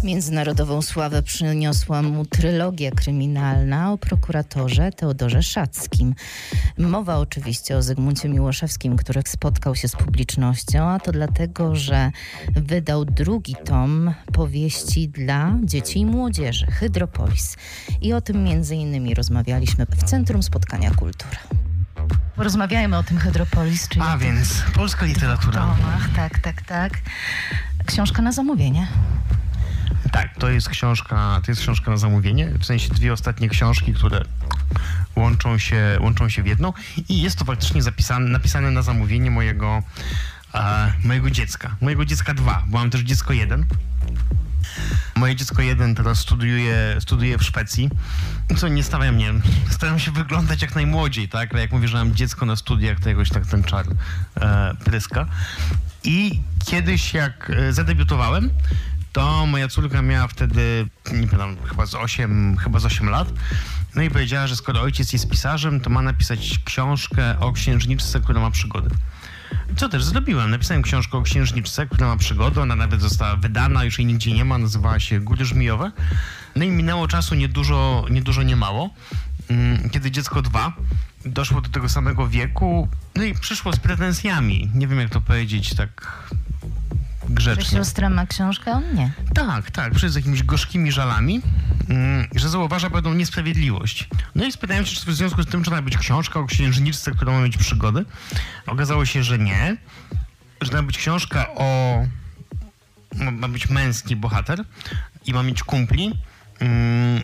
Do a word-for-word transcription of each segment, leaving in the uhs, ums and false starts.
Międzynarodową sławę przyniosła mu trylogia kryminalna o prokuratorze Teodorze Szackim. Mowa oczywiście o Zygmuncie Miłoszewskim, który spotkał się z publicznością, a to dlatego, że wydał drugi tom powieści dla dzieci i młodzieży, Hydropolis. I o tym między innymi rozmawialiśmy w Centrum Spotkania Kultury. Rozmawiajmy o tym Hydropolis, czyli... A więc polska literatura. Tomach, tak, tak, tak. Książka na zamówienie. Tak, to jest książka, to jest książka na zamówienie, w sensie dwie ostatnie książki, które łączą się, łączą się w jedną i jest to faktycznie zapisane, napisane na zamówienie mojego, e, mojego dziecka. Mojego dziecka dwa, bo mam też dziecko jeden. Moje dziecko jeden teraz studiuje, studiuje w Szwecji, co nie stawia mnie, staram się wyglądać jak najmłodziej, tak? Ale jak mówię, że mam dziecko na studiach, to jakoś tak ten czar e, pryska. I kiedyś jak zadebiutowałem, to moja córka miała wtedy, nie pamiętam, chyba z osiem, chyba z osiem lat. No i powiedziała, że skoro ojciec jest pisarzem, to ma napisać książkę o księżniczce, która ma przygody. Co też zrobiłem. Napisałem książkę o księżniczce, która ma przygody. Ona nawet została wydana, już jej nigdzie nie ma. Nazywała się Góry Żmijowe. No i minęło czasu niedużo, niedużo, nie mało. Kiedy dziecko dwa doszło do tego samego wieku, no i przyszło z pretensjami. Nie wiem, jak to powiedzieć tak grzecznie. Że siostra ma książkę, a on nie. Tak, tak. Przyszedł z jakimiś gorzkimi żalami, mm, że zauważa pewną niesprawiedliwość. No i spytałem się, czy w związku z tym, czy ma być książka o księżniczce, która ma mieć przygody. Okazało się, że nie. Że ma być książka o... Ma być męski bohater i ma mieć kumpli mm,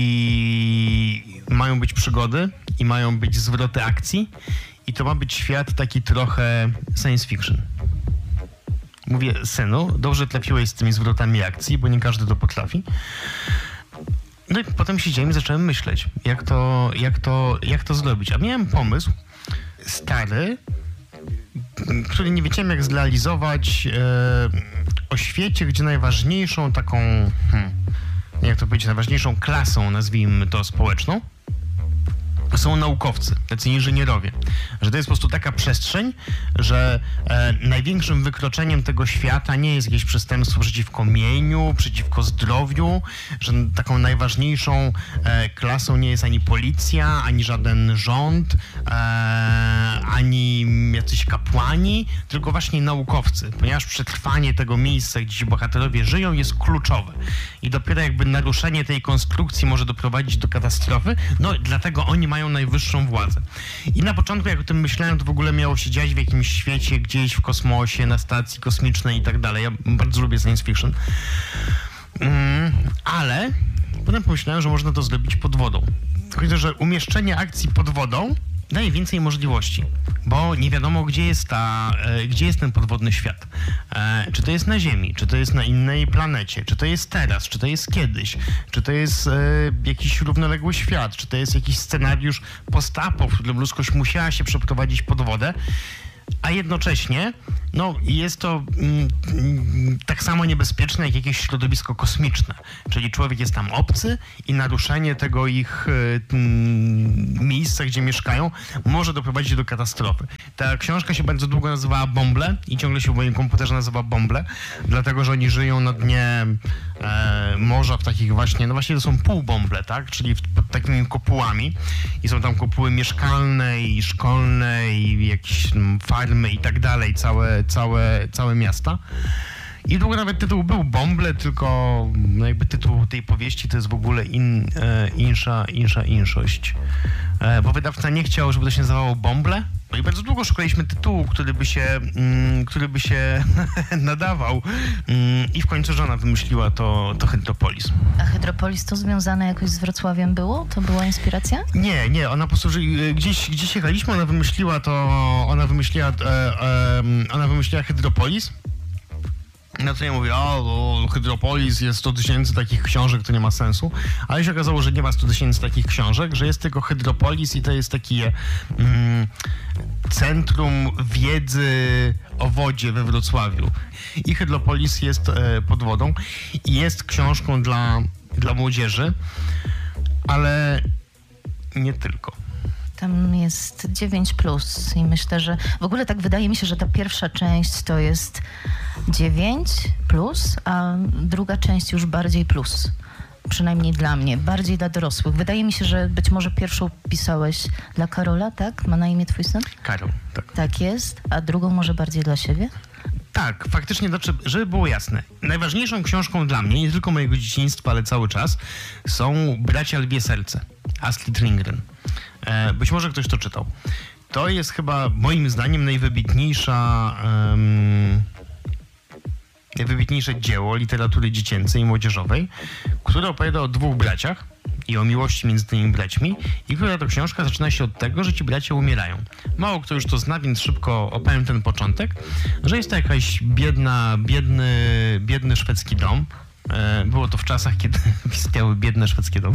i mają być przygody i mają być zwroty akcji i to ma być świat taki trochę science fiction. Mówię, synu, dobrze trafiłeś z tymi zwrotami akcji, bo nie każdy to potrafi. No i potem siedziałem i zacząłem myśleć, jak to, jak to, jak to zrobić. A miałem pomysł stary, który nie wiedziałem jak zrealizować, e, o świecie, gdzie najważniejszą taką, hmm, jak to powiedzieć, najważniejszą klasą, nazwijmy to społeczną, są naukowcy, tacy inżynierowie. Że to jest po prostu taka przestrzeń, że e, największym wykroczeniem tego świata nie jest jakieś przestępstwo przeciwko mieniu, przeciwko zdrowiu, że taką najważniejszą e, klasą nie jest ani policja, ani żaden rząd, e, ani jacyś kapłani, tylko właśnie naukowcy, ponieważ przetrwanie tego miejsca, gdzie ci bohaterowie żyją, jest kluczowe. I dopiero jakby naruszenie tej konstrukcji może doprowadzić do katastrofy, no dlatego oni mają najwyższą władzę. I na początku, jak o tym myślałem, to w ogóle miało się dziać w jakimś świecie, gdzieś w kosmosie, na stacji kosmicznej i tak dalej. Ja bardzo lubię science fiction. Mm, ale potem pomyślałem, że można to zrobić pod wodą. Tylko, że umieszczenie akcji pod wodą daje więcej możliwości, bo nie wiadomo, gdzie jest ta, e, gdzie jest ten podwodny świat. E, czy to jest na Ziemi, czy to jest na innej planecie, czy to jest teraz, czy to jest kiedyś, czy to jest e, jakiś równoległy świat, czy to jest jakiś scenariusz post-apo, w którym ludzkość musiała się przeprowadzić pod wodę, a jednocześnie no, jest to mm, tak samo niebezpieczne jak jakieś środowisko kosmiczne. Czyli człowiek jest tam obcy i naruszenie tego ich y, mm, miejsca, gdzie mieszkają, może doprowadzić do katastrofy. Ta książka się bardzo długo nazywała Bąble i ciągle się w moim komputerze nazywa Bąble, dlatego że oni żyją na dnie e, morza w takich właśnie, no właśnie to są półbąble, tak? Czyli w, pod takimi kopułami i są tam kopuły mieszkalne i szkolne i jakieś m, farmy i tak dalej, całe Całe, całe miasta. I długo nawet tytuł był Bąble, tylko no jakby tytuł tej powieści to jest w ogóle in, e, insza, insza inszość. E, bo wydawca nie chciał, żeby to się nazywało Bąble. No i bardzo długo szukaliśmy tytułu, który by się, mm, który by się nadawał. Mm, I w końcu żona wymyśliła to, to Hydropolis. A Hydropolis to związane jakoś z Wrocławiem było? To była inspiracja? Nie, nie. Ona po prostu, że gdzieś, gdzieś jechaliśmy, ona wymyśliła to, ona wymyśliła, e, e, ona wymyśliła Hydropolis. Na co ja mówię, o, Hydropolis, jest sto tysięcy takich książek, to nie ma sensu. Ale się okazało, że nie ma sto tysięcy takich książek, że jest tylko Hydropolis i to jest takie mm, centrum wiedzy o wodzie we Wrocławiu. I Hydropolis jest e, pod wodą i jest książką dla, dla młodzieży, ale nie tylko. Tam jest dziewięć plus i myślę, że w ogóle tak wydaje mi się, że ta pierwsza część to jest dziewięć plus, a druga część już bardziej plus. Przynajmniej dla mnie, bardziej dla dorosłych. Wydaje mi się, że być może pierwszą pisałeś dla Karola, tak? Ma na imię twój syn? Karol, tak. Tak jest, a drugą może bardziej dla siebie? Tak, faktycznie, znaczy, żeby było jasne, najważniejszą książką dla mnie, nie tylko mojego dzieciństwa, ale cały czas, są Bracia Lwie Serce, Astrid Lindgren. E, być może ktoś to czytał. To jest chyba, moim zdaniem, najwybitniejsza, um, najwybitniejsze dzieło literatury dziecięcej i młodzieżowej, które opowiada o dwóch braciach i o miłości między tymi braćmi, i która to książka zaczyna się od tego, że ci bracia umierają. Mało kto już to zna, więc szybko opowiem ten początek, że jest to jakaś biedna, biedny, biedny szwedzki dom. Było to w czasach, kiedy istniały biedne szwedzkie domy.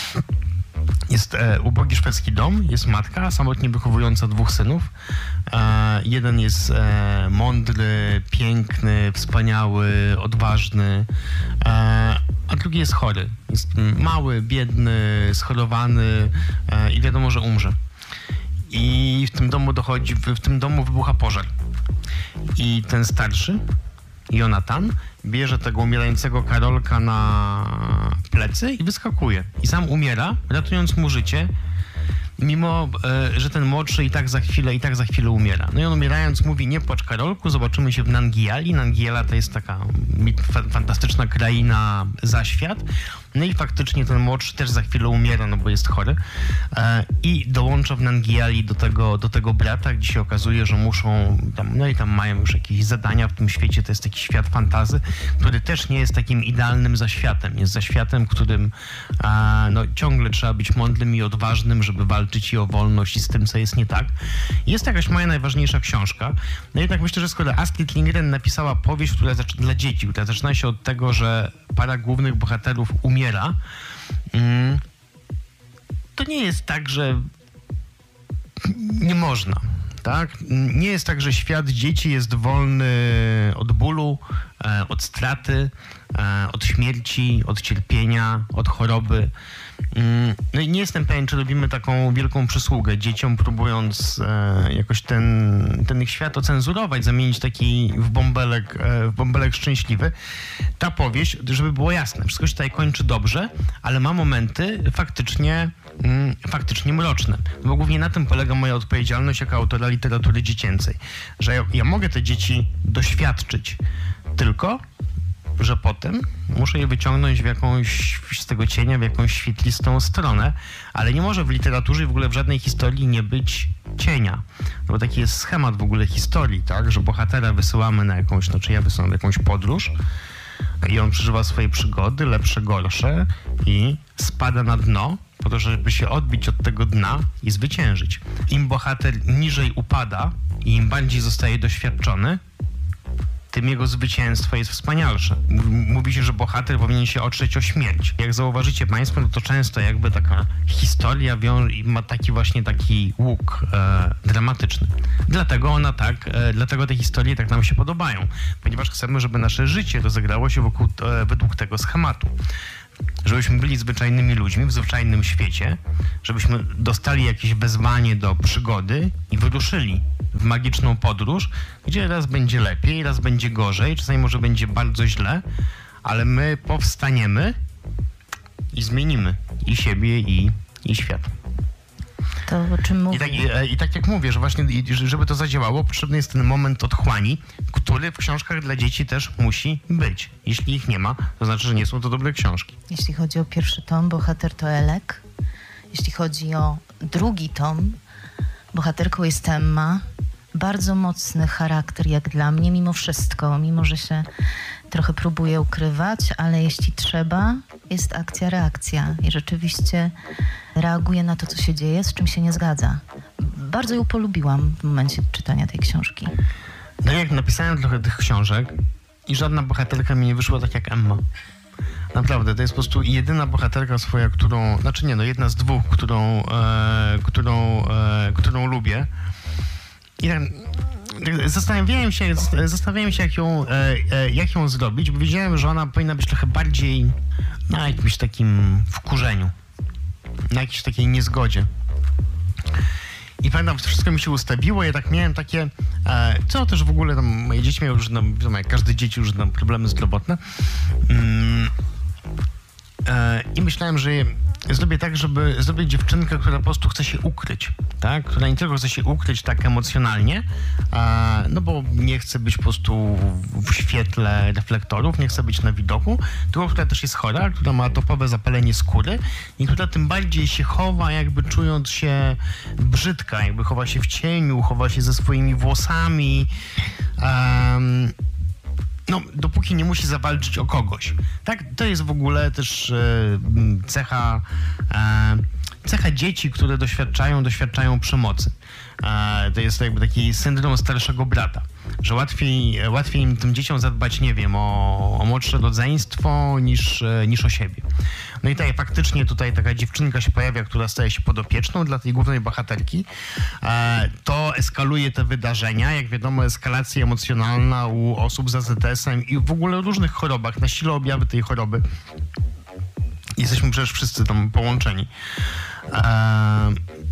Jest e, ubogi szwedzki dom, jest matka samotnie wychowująca dwóch synów. E, jeden jest e, mądry, piękny, wspaniały, odważny, e, a drugi jest chory. Jest mały, biedny, schorowany e, i wiadomo, że umrze. I w tym domu dochodzi, w, w tym domu wybucha pożar. I ten starszy, Jonatan, bierze tego umierającego Karolka na plecy i wyskakuje. I sam umiera, ratując mu życie, mimo e, że ten młodszy i tak za chwilę, i tak za chwilę umiera. No i on umierając mówi: nie płacz, Karolku, zobaczymy się w Nangiali. Nangiala to jest taka fa- fantastyczna kraina za świat. No i faktycznie ten młodszy też za chwilę umiera, no bo jest chory. E, I dołącza w Nangiali do tego, do tego brata, gdzie się okazuje, że muszą, tam, no i tam mają już jakieś zadania w tym świecie. To jest taki świat fantazy, który też nie jest takim idealnym zaświatem. Jest zaświatem, którym e, no, ciągle trzeba być mądrym i odważnym, żeby walczyć i o wolność i z tym, co jest nie tak. Jest to jakaś moja najważniejsza książka. No i tak myślę, że skoro Astrid Lindgren napisała powieść, która zaczyna, dla dzieci, która zaczyna się od tego, że para głównych bohaterów umiera, mm, to nie jest tak, że nie można. Tak? Nie jest tak, że świat dzieci jest wolny od bólu, e, od straty, e, od śmierci, od cierpienia, od choroby. Mm, no i nie jestem pewien, czy robimy taką wielką przysługę dzieciom, próbując e, jakoś ten, ten ich świat ocenzurować, zamienić taki w bąbelek, e, w bąbelek szczęśliwy. Ta powieść, żeby było jasne, wszystko się tutaj kończy dobrze, ale ma momenty faktycznie, mm, faktycznie mroczne. Bo głównie na tym polega moja odpowiedzialność jako autora literatury dziecięcej, że ja, ja mogę te dzieci doświadczyć, tylko że potem muszę je wyciągnąć w jakąś, z tego cienia, w jakąś świetlistą stronę, ale nie może w literaturze i w ogóle w żadnej historii nie być cienia. No bo taki jest schemat w ogóle historii, tak, że bohatera wysyłamy na jakąś, znaczy ja wysyłam jakąś podróż i on przeżywa swoje przygody, lepsze, gorsze, i spada na dno po to, żeby się odbić od tego dna i zwyciężyć. Im bohater niżej upada i im bardziej zostaje doświadczony, tym jego zwycięstwo jest wspanialsze. Mówi się, że bohater powinien się otrzeć o śmierć. Jak zauważycie państwo, no to często jakby taka historia wiąże, ma taki właśnie taki łuk e, dramatyczny. Dlatego ona tak, e, dlatego te historie tak nam się podobają. Ponieważ chcemy, żeby nasze życie rozegrało się wokół, e, według tego schematu. Żebyśmy byli zwyczajnymi ludźmi w zwyczajnym świecie, żebyśmy dostali jakieś wezwanie do przygody i wyruszyli w magiczną podróż, gdzie raz będzie lepiej, raz będzie gorzej, czasami może będzie bardzo źle, ale my powstaniemy i zmienimy i siebie, i, i świat. To o czym mówię? I tak, i, I tak jak mówię, że właśnie żeby to zadziałało, potrzebny jest ten moment otchłani, który w książkach dla dzieci też musi być. Jeśli ich nie ma, to znaczy, że nie są to dobre książki. Jeśli chodzi o pierwszy tom, bohater to Elek. Jeśli chodzi o drugi tom, bohaterką jest Emma. Bardzo mocny charakter jak dla mnie, mimo wszystko, mimo że się trochę próbuje ukrywać, ale jeśli trzeba, jest akcja, reakcja i rzeczywiście reaguje na to, co się dzieje, z czym się nie zgadza. Bardzo ją polubiłam w momencie czytania tej książki. No jak napisałem trochę tych książek i żadna bohaterka mi nie wyszła tak jak Emma. Naprawdę, to jest po prostu jedyna bohaterka swoja, którą, znaczy nie, no jedna z dwóch, którą, e, którą, e, którą lubię. I tak, zastanawiałem się, zastanawiałem się jak, ją, e, jak ją zrobić, bo wiedziałem, że ona powinna być trochę bardziej na jakimś takim wkurzeniu, na jakiejś takiej niezgodzie. I pamiętam, wszystko mi się ustawiło, ja tak miałem takie, e, co też w ogóle tam moje dzieci miały już, no, wiadomo, jak każde dzieci już tam problemy zdrowotne. Mm, e, I myślałem, że zrobię tak, żeby zrobić dziewczynkę, która po prostu chce się ukryć, tak? Która nie tylko chce się ukryć tak emocjonalnie, a, no bo nie chce być po prostu w świetle reflektorów, nie chce być na widoku, tylko która też jest chora, która ma topowe zapalenie skóry i która tym bardziej się chowa, jakby czując się brzydka, jakby chowa się w cieniu, chowa się ze swoimi włosami, um, no, dopóki nie musi zawalczyć o kogoś. Tak, to jest w ogóle też e, cecha, e, cecha dzieci, które doświadczają, doświadczają przemocy. E, to jest jakby taki syndrom starszego brata, że łatwiej, łatwiej im tym dzieciom zadbać, nie wiem, o, o młodsze rodzeństwo niż, niż o siebie. No i tak faktycznie tutaj taka dziewczynka się pojawia, która staje się podopieczną dla tej głównej bohaterki. E, to eskaluje te wydarzenia. Jak wiadomo, eskalacja emocjonalna u osób z A Z S-em i w ogóle o różnych chorobach, nasila objawy tej choroby. Jesteśmy przecież wszyscy tam połączeni. E,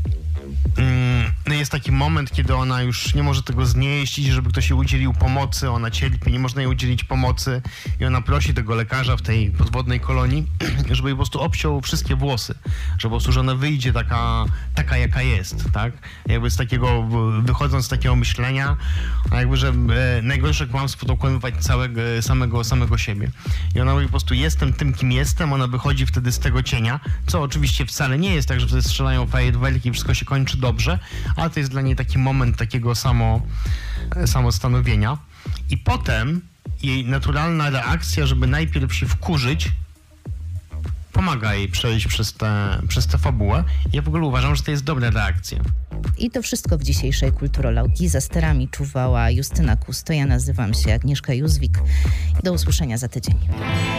No jest taki moment, kiedy ona już nie może tego znieść, żeby ktoś jej udzielił pomocy, ona cierpi, nie można jej udzielić pomocy i ona prosi tego lekarza w tej podwodnej kolonii, żeby jej po prostu obciął wszystkie włosy, że po prostu, że ona wyjdzie taka, taka jaka jest, tak? Jakby z takiego, wychodząc z takiego myślenia, jakby, że e, najgorsze kłamstwo to okłamywać całego, samego, samego siebie. I ona mówi po prostu, jestem tym, kim jestem, ona wychodzi wtedy z tego cienia, co oczywiście wcale nie jest tak, że wtedy strzelają fajerwerki i wszystko się kończy dobrze, ale to jest dla niej taki moment takiego samo, samostanowienia. I potem jej naturalna reakcja, żeby najpierw się wkurzyć, pomaga jej przejść przez tę przez tę fabułę. Ja w ogóle uważam, że to jest dobra reakcja. I to wszystko w dzisiejszej kulturologii. Za sterami czuwała Justyna Kusto. Ja nazywam się Agnieszka Józwik. Do usłyszenia za tydzień.